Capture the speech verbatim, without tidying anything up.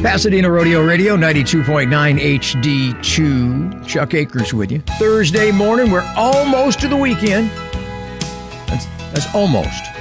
Pasadena Rodeo Radio, ninety-two point nine H D two. Chuck Akers with you. Thursday morning, we're almost to the weekend. That's, that's almost.